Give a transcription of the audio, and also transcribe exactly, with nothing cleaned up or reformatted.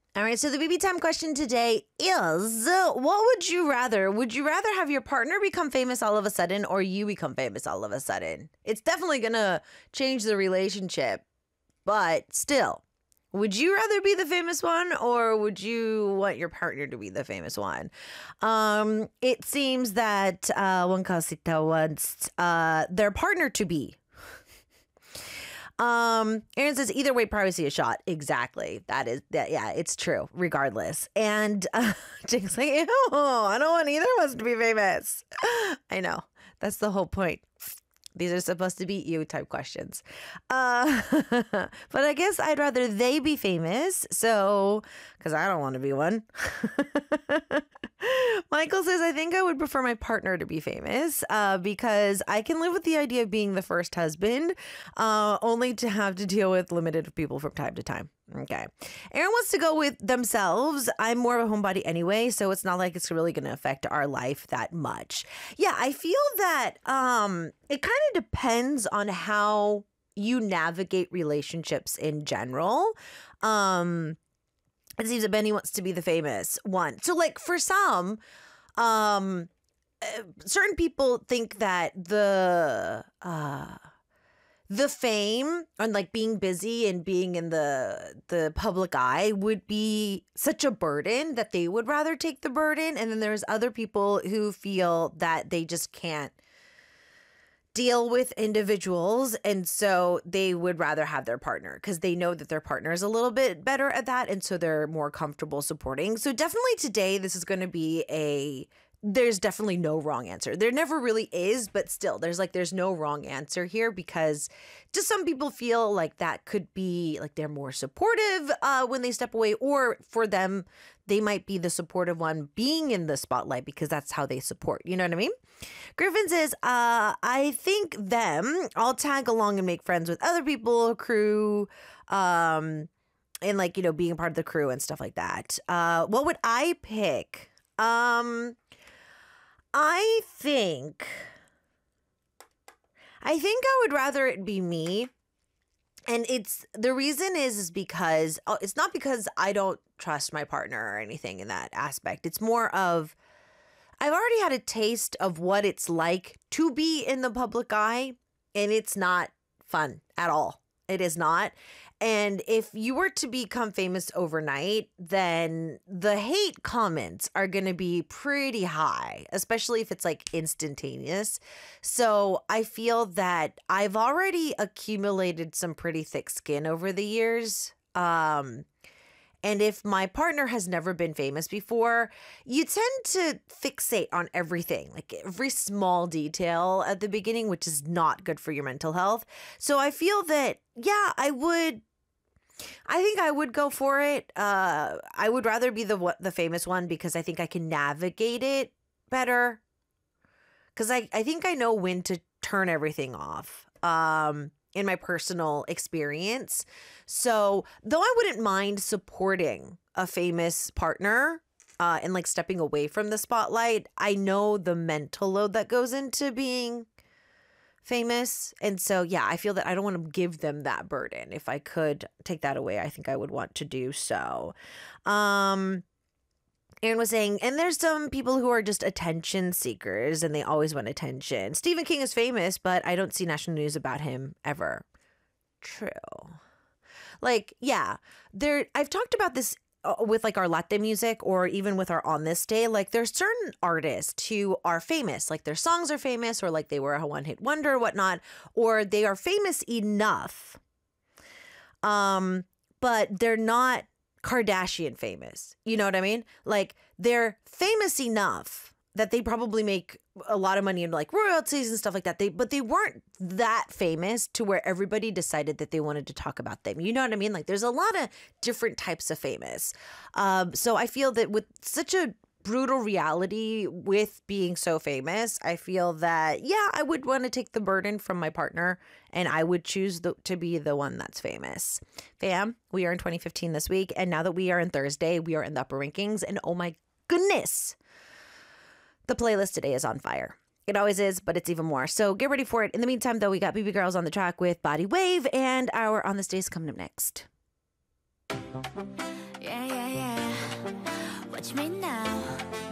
All right, so the B B time question today is, uh, what would you rather? Would you rather have your partner become famous all of a sudden or you become famous all of a sudden? It's definitely going to change the relationship, but still, would you rather be the famous one or would you want your partner to be the famous one? Um, it seems that uh, one Casita wants uh, their partner to be. Um, Aaron says, either way, privacy is shot. Exactly. That is that. Yeah, it's true. Regardless. And uh, Jake's like, ew, I don't want either of us to be famous. I know. That's the whole point. These are supposed to be you type questions. Uh, but I guess I'd rather they be famous. So, because I don't want to be one. Michael says, I think I would prefer my partner to be famous uh, because I can live with the idea of being the first husband, uh, only to have to deal with limited people from time to time. Okay. Aaron wants to go with themselves. I'm more of a homebody anyway, so it's not like it's really going to affect our life that much. Yeah, I feel that um, it kind of depends on how you navigate relationships in general. Um, it seems that Benny wants to be the famous one. So like for some, um, uh, certain people think that the... Uh, The fame and like being busy and being in the the public eye would be such a burden that they would rather take the burden. And then there's other people who feel that they just can't deal with individuals. And so they would rather have their partner because they know that their partner is a little bit better at that. And so they're more comfortable supporting. So definitely today, this is going to be a... There's definitely no wrong answer. There never really is, but still, there's like, there's no wrong answer here because just some people feel like that could be like they're more supportive uh, when they step away, or for them, they might be the supportive one being in the spotlight because that's how they support. You know what I mean? Griffin says, uh, I think them, I'll tag along and make friends with other people, crew, um, and like, you know, being a part of the crew and stuff like that. Uh, what would I pick? Um... I think, I think I would rather it be me. And it's, the reason is, is because, oh, it's not because I don't trust my partner or anything in that aspect. It's more of, I've already had a taste of what it's like to be in the public eye, and it's not fun at all. It is not. And if you were to become famous overnight, then the hate comments are going to be pretty high, especially if it's like instantaneous. So I feel that I've already accumulated some pretty thick skin over the years. Um, and if my partner has never been famous before, you tend to fixate on everything, like every small detail at the beginning, which is not good for your mental health. So I feel that, yeah, I would... I think I would go for it. Uh, I would rather be the the famous one because I think I can navigate it better. Because I, I think I know when to turn everything off um, in my personal experience. So though I wouldn't mind supporting a famous partner uh, and like stepping away from the spotlight, I know the mental load that goes into being famous. And so, yeah, I feel that I don't want to give them that burden. If I could take that away, I think I would want to do so. Um, Aaron was saying, and there's some people who are just attention seekers and they always want attention. Stephen King is famous, but I don't see national news about him ever. True. Like, yeah, there, I've talked about this with like our latte music or even with our On This Day. Like there's certain artists who are famous, like their songs are famous or like they were a one hit wonder or whatnot, or they are famous enough. Um, but they're not Kardashian famous. You know what I mean? Like they're famous enough that they probably make a lot of money in like royalties and stuff like that. They, but they weren't that famous to where everybody decided that they wanted to talk about them. You know what I mean? Like there's a lot of different types of famous. Um, so I feel that with such a brutal reality with being so famous, I feel that, yeah, I would want to take the burden from my partner and I would choose the, to be the one that's famous. Fam, we are in twenty fifteen this week. And now that we are in Thursday, we are in the upper rankings. And oh my goodness, the playlist today is on fire. It always is, but it's even more. So get ready for it. In the meantime, though, we got B B Girls on the track with Body Wave, and our On This Day is coming up next. Yeah, yeah, yeah. touch me now.